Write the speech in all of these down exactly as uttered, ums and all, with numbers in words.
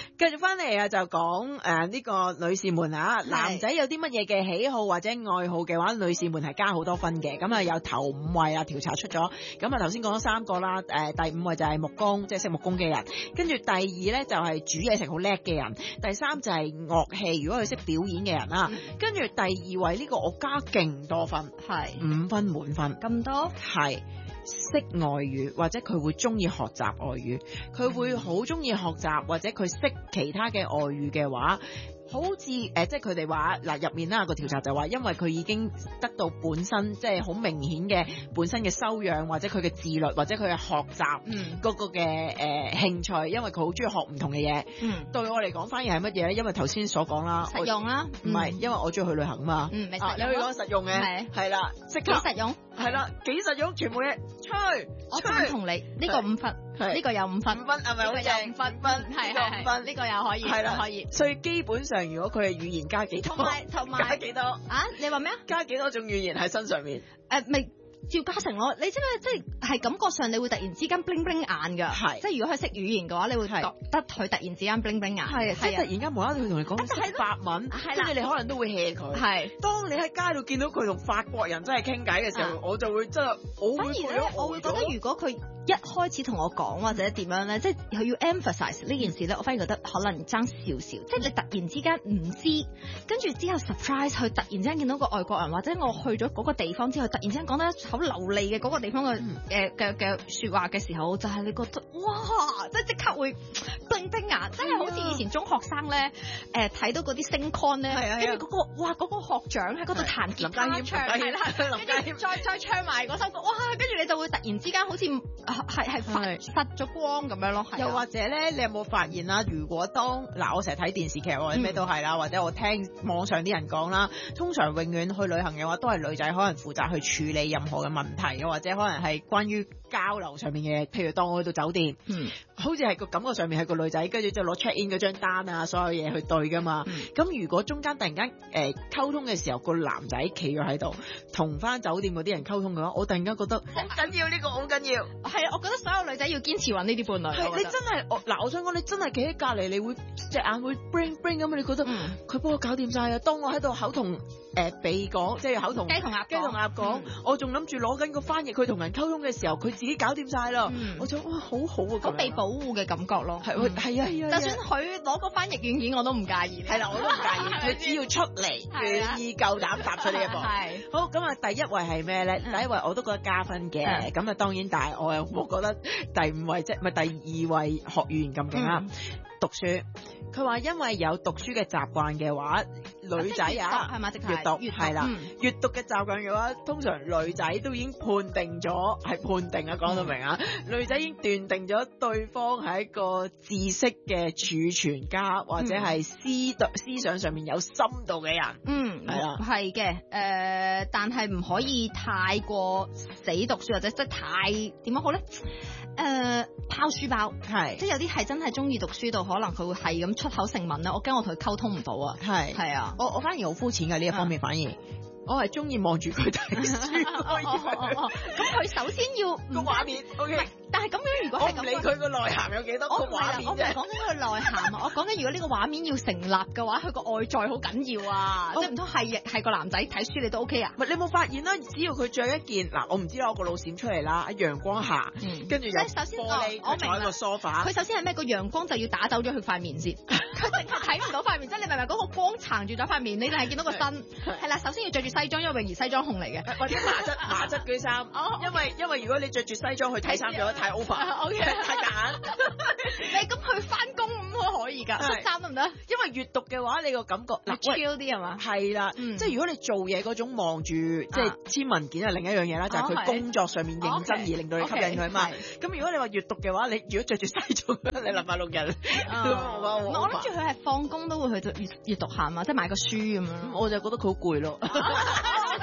繼續翻嚟啊，就講誒呢個女士們啊，男仔有啲乜嘢嘅喜好或者愛好嘅話，女士們係加好多分嘅。咁啊有頭五位啊調查出咗，咁啊頭先講咗三個啦，誒、呃、第五位就係木工，即係識木工嘅人。跟住第二咧就係煮嘢食好叻嘅人，第三就係樂器，如果佢識表演嘅人啦。跟住第二位呢個我加勁多分，係五分滿分， 咁多係。識外語或者佢會中意學習外語，佢會好中意學習或者佢識其他嘅外語嘅話，好似誒、呃，即係佢哋話嗱入面啦個調查就話，因為佢已經得到本身即係好明顯嘅本身嘅修養，或者佢嘅自律，或者佢嘅學習嗰個嘅誒、呃、興趣，因為佢好中意學唔同嘅嘢。嗯，對我嚟講反而係乜嘢咧？因為頭先所講啦， 實用啦， 唔係、嗯、因為我中意去旅行嘛。嗯，你可以講實用嘅，係係啦，即刻幾實用。 係啦，幾實用，全部嘢吹。 我贊同你，呢個五分，呢個有五分， 五分係咪好正？ 五分分係係係，呢個又可以，係啦可以。 所以基本上，如果佢係語言加幾多， 同埋同埋加幾多啊？你話咩啊？ 加幾多種語言喺身上面？ 誒未。照加成咯，你知唔知？即係係感覺上你會突然之間 bling bling 眼㗎，係即係如果佢識語言嘅話，你會覺得佢突然之間 bling bling 眼，係即係突然間無啦啦佢同你講識法文，跟住你可能都會 hea 佢。係當你喺街度見到佢同法國人真係傾偈嘅時候，我就會真係我反而咧，我會覺得如果佢一開始同我講或者點樣咧，即係佢要 emphasize 呢件事咧，我反而覺得可能爭少少，即係你突然之間唔知，跟住之後 surprise 佢突然之間見到個外國人，或者我去咗嗰個地方之後，突然之間講得好流利嘅嗰個地方嘅誒嘅嘅説話嘅時候，就係、是、你覺得哇，即係即刻會冰冰眼，真係好似以前中學生咧誒睇到嗰啲星 con 咧，跟住嗰個哇嗰、那個學長喺嗰度彈吉他唱，係啦，跟住再再唱埋嗰首歌，哇！跟住你就會突然之間好似係係發發咗光咁樣咯。 又或者咧，你有冇發現啦？如果當嗱，我成日睇電視劇或者咩都係啦，或者我聽網上啲人講啦，通常永遠去旅行嘅話，都係女仔可能負責去處理任何嘅問題，又或者可能係關於交流上面嘅，譬如當我去到酒店，嗯，好似係個感覺上面係個女仔，跟住就攞 check in 嗰張單啊，所有嘢去對噶嘛。咁、嗯、如果中間突然間誒溝通嘅時候，個男仔企咗喺度，同翻酒店嗰啲人溝通嘅話，我突然間覺得好緊要，呢、呢個好緊要。係啊，我覺得所有女仔要堅持揾呢啲伴侶。係你真係，我嗱，我想講你真係企喺隔離，你會隻眼會 bling bling 咁，你覺得佢、嗯、幫我搞掂晒啊！當我喺度口同誒鼻講，即係口同雞同鴨雞同鴨講，我仲諗住攞緊個翻譯，佢同人溝通嘅時候，佢自己搞掂晒啦。嗯、我就哇，好好啊，好被保護嘅感覺咯。係係啊係啊，就算佢攞個翻譯軟件，我都唔介意。係啦，我都唔介意。佢只要出嚟，願意夠膽踏出呢一步。係好咁啊！第一位係咩咧？第一位我都覺得加分嘅。咁啊，當然，但係我又冇覺得第五位即係咪第二位學語言咁勁啦。嗯、讀書，佢話因為有讀書嘅習慣嘅話，女仔啊，係嘛？即係閱讀，係啦，閱讀嘅習慣嘅話，通常女仔都已經判定咗，係判定啊，講到明啊，嗯、女仔已經斷定咗對方係一個知識嘅儲存家，或者係思讀思想上面有深度嘅人。嗯，係啦，係嘅，誒、呃，但係唔可以太過死讀書，或者即係太點樣好咧？誒、呃，拋書包係，即係有啲係真係中意讀書到，可能佢會係咁出口成文咧。我驚我同佢溝通唔到啊。係係啊，我我反而好膚淺嘅呢一方面，反而、嗯、我係中意望住佢睇書。咁佢首先要個畫面 ，OK。但係咁樣如果係咁，我唔理佢個內涵有幾多個畫面啫。我唔係講緊佢內涵啊，我講緊如果呢個畫面要成立嘅話，佢個外在好緊要啊。即係唔通係係個男仔睇書你都 OK 啊？唔係你冇發現啦？只要佢着一件嗱，我唔知啦，我個腦閃出嚟啦，陽光下，跟住有玻璃，我坐喺個 sofa。佢首先係咩？個陽光就要打走咗佢塊面先，佢淨係睇唔到塊面。即係你明唔明嗰個光撐住咗塊面，你淨係見到個身。係啦，首先要着住西裝，因為泳兒西裝控嚟嘅，或者麻質麻質嗰衫。因為因為如果你着住西裝去睇衫嘅話，太 over，OK，太夾硬。你咁去翻工咁都可以㗎，恤衫得唔得？因為閱讀嘅話，你個感覺嗱 chill 啲係嘛？係啦，即係如果你做嘢嗰種望住，即係簽文件係另一樣嘢啦，就係佢工作上面認真而令到你吸引佢嘛。咁如果你話閱讀嘅話，你如果着住西裝，你禮拜六日，我諗住佢係放工都會去閱閱讀下嘛，即係買個書咁樣。我就覺得佢好攰咯。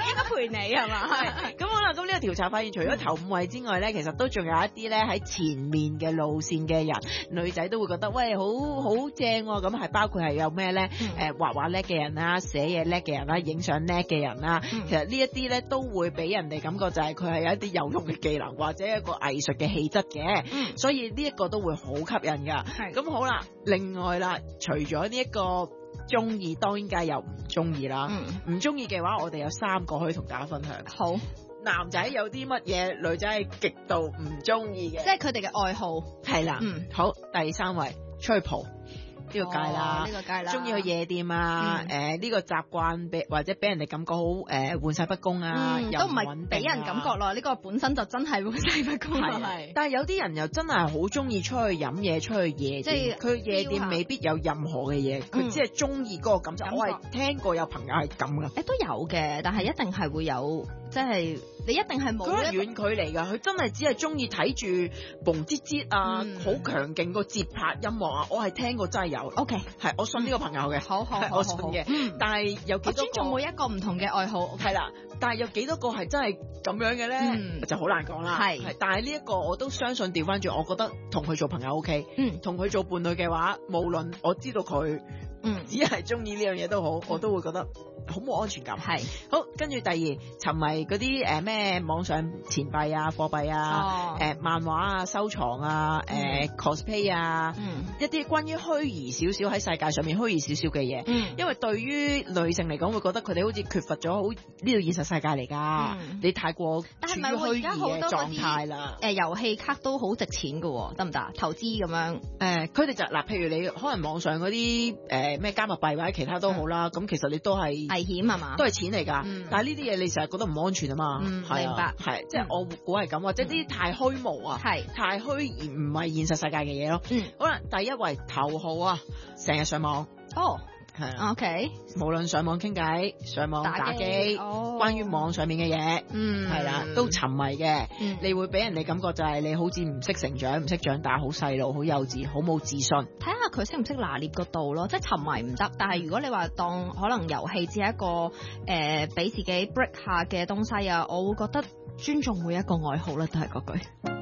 應該陪你係嘛？ 係。咁好啦，咁呢個調查發現，除咗頭五位之外咧，其實都仲有一啲咧喺前面嘅路線嘅人，女仔都會覺得喂好好正喎。咁係包括係有咩咧？誒、嗯、畫畫叻嘅人啦，寫嘢叻嘅人啦，影相叻嘅人啦。嗯、其實呢一啲咧都會俾人哋感覺就係佢係有一啲有用嘅技能或者一個藝術嘅氣質嘅。嗯、所以呢一個都會好吸引㗎。咁好啦，另外啦，除咗呢一個中意，當然梗係有唔中意啦。唔中意嘅話，我哋有三個可以同大家分享。 好， 男仔有啲乜嘢，女仔係極度唔中意嘅， 即係佢哋嘅愛好。 係啦，嗯，好，第三位出去蒲。呢個界啦， 呢個界啦， 中意去夜店啊，誒、嗯、呢、呃這個習慣俾或者俾人哋感覺好誒玩世不恭啊， 嗯、 又都唔係俾人感覺咯，呢、這個本身就真係玩世不恭係、啊。 但係有啲人又真係好中意出去飲嘢，出去夜店，佢夜店未必有任何嘅嘢，佢、嗯、只係中意嗰個感受。我係聽過有朋友係咁噶， 誒都有嘅，但係一定係會有，即係你一定係冇。 佢係遠距離㗎，佢真係只係中意睇住嘣唧唧啊，好、嗯、強勁個節拍音樂啊，我係聽過真係有。 O K， 係我信呢個朋友嘅、嗯， 好好好， 我信嘅。嗯，但係有幾多個？ 尊重每一個唔同嘅愛好。 係啦，但係有幾多個係真係咁樣嘅咧、嗯？就好難講啦。係，但係呢一個我都相信調翻轉，我覺得同佢做朋友 O K。嗯，同佢做伴侶嘅話，無論我知道佢，嗯，只係中意呢樣嘢都好，我都會覺得好冇安全感。係，好，跟住第二，沉迷嗰啲誒咩網上錢幣啊、貨幣啊、誒、哦呃、漫畫啊、收藏啊、誒、呃、cosplay 啊，嗯、一啲關於虛擬少少喺世界上面虛擬少少嘅嘢。嗯，因為對於女性嚟講，會覺得佢哋好似缺乏咗好呢個現實世界嚟㗎、嗯。你太過處於虛擬嘅狀態啦。 誒遊戲卡都好值錢㗎，得唔得？投資咁樣。誒、 呃，佢哋就嗱，譬如你可能網上嗰啲誒咩加密幣或者其他都好啦，咁、嗯、其實你都係危險係嘛？ 都係錢嚟㗎、嗯。但係呢啲嘢你成日覺得唔安全啊嘛。嗯，係啊、明白。係，即係我估係咁，或者啲太虛無啊，係、嗯、太虛而唔係現實世界嘅嘢咯。嗯，好啦，第一位頭號啊，成日上網。哦。係啊 ，OK， 無論上網傾偈、上網打機，哦，關於網上面嘅嘢，嗯，係啦，都沉迷嘅，嗯，你會俾人哋感覺就係你好似唔識成長、唔識長大，好細路、好幼稚、好冇自信。 睇下佢識唔識拿捏個度咯，即係沉迷唔得，但係如果你話當可能遊戲只係一個誒俾、呃、自己 break 下嘅東西啊，我會覺得尊重每一個愛好啦，都係嗰句。